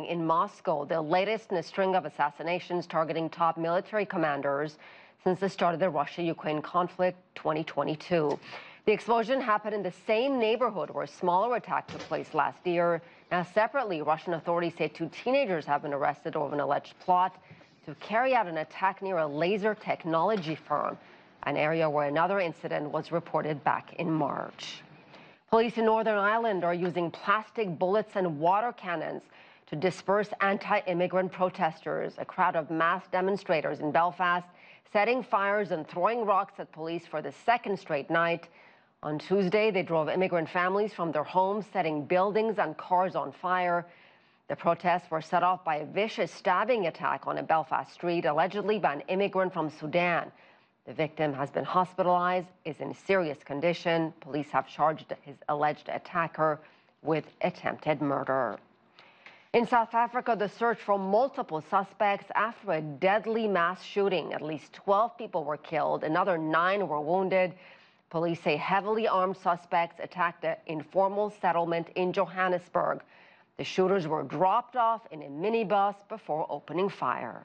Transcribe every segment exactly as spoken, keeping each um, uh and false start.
in Moscow, the latest in a string of assassinations targeting top military commanders since the start of the Russia-Ukraine conflict twenty twenty-two. The explosion happened in the same neighborhood where a smaller attack took place last year. Now, separately, Russian authorities say two teenagers have been arrested over an alleged plot to carry out an attack near a laser technology firm, an area where another incident was reported back in March. Police in Northern Ireland are using plastic bullets and water cannons to disperse anti-immigrant protesters. A crowd of mass demonstrators in Belfast setting fires and throwing rocks at police for the second straight night. On Tuesday, they drove immigrant families from their homes, setting buildings and cars on fire. The protests were set off by a vicious stabbing attack on a Belfast street, allegedly by an immigrant from Sudan. The victim has been hospitalized, is in serious condition. Police have charged his alleged attacker with attempted murder. In South Africa, the search for multiple suspects after a deadly mass shooting. At least twelve people were killed, another nine were wounded. Police say heavily armed suspects attacked an informal settlement in Johannesburg. The shooters were dropped off in a minibus before opening fire.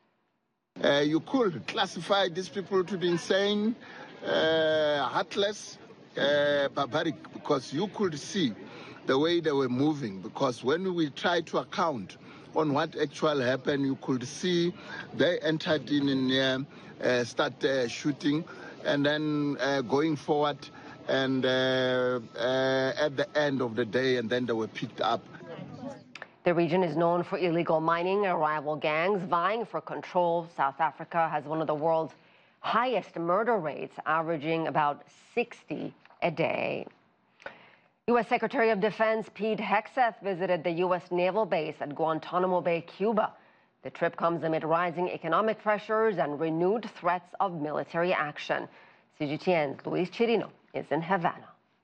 Uh, you could classify these people to be insane, uh, heartless, uh, barbaric, because you could see the way they were moving. Because when we try to account on what actually happened, you could see they entered in and uh, uh, start uh, shooting, and then uh, going forward, and uh, uh, at the end of the day, and then they were picked up. The region is known for illegal mining and rival gangs vying for control. South Africa has one of the world's highest murder rates, averaging about sixty a day. U S Secretary of Defense Pete Hegseth visited the U S naval base at Guantanamo Bay, Cuba. The trip comes amid rising economic pressures and renewed threats of military action. C G T N's Luis Chirino is in Havana.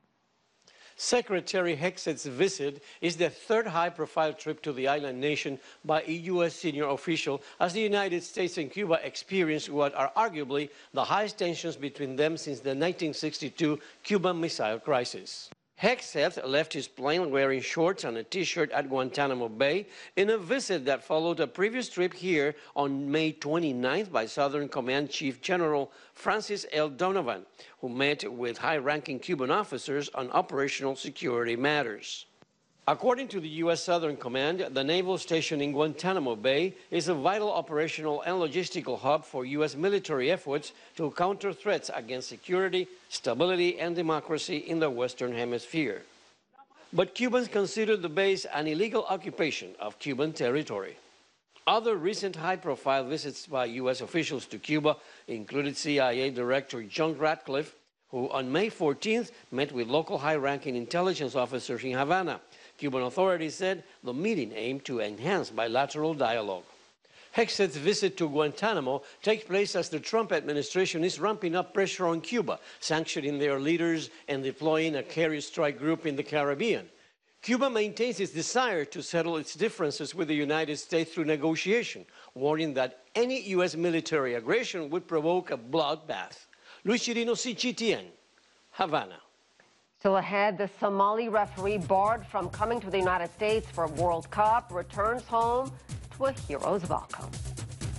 Secretary Hegseth's visit is the third high-profile trip to the island nation by a U S senior official as the United States and Cuba experience what are arguably the highest tensions between them since the nineteen sixty-two Cuban Missile Crisis. Hegseth left his plane wearing shorts and a T-shirt at Guantanamo Bay in a visit that followed a previous trip here on May twenty-ninth by Southern Command Chief General Francis L. Donovan, who met with high-ranking Cuban officers on operational security matters. According to the U S Southern Command, the naval station in Guantanamo Bay is a vital operational and logistical hub for U S military efforts to counter threats against security, stability, and democracy in the Western Hemisphere. But Cubans consider the base an illegal occupation of Cuban territory. Other recent high-profile visits by U S officials to Cuba included C I A Director John Ratcliffe, who on May fourteenth met with local high-ranking intelligence officers in Havana. Cuban authorities said the meeting aimed to enhance bilateral dialogue. Hegseth's visit to Guantanamo takes place as the Trump administration is ramping up pressure on Cuba, sanctioning their leaders and deploying a carrier strike group in the Caribbean. Cuba maintains its desire to settle its differences with the United States through negotiation, warning that any U S military aggression would provoke a bloodbath. Luis Chirino, C G T N, Havana. Still ahead, the Somali referee barred from coming to the United States for World Cup returns home to a hero's welcome.